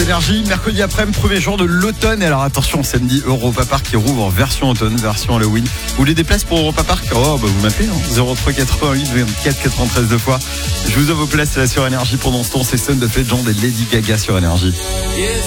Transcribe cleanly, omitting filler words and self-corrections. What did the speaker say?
Énergie, mercredi après-midi, premier jour de l'automne. Et alors attention, samedi, Europa Park qui rouvre en version automne, version Halloween. Vous voulez des places pour Europa Park? Oh, vous m'appelez, 03 88 24 93 deux fois. Je vous offre vos places là sur Énergie. Pendant ce temps, c'est Son of Legend et Lady Gaga sur Énergie. Yes.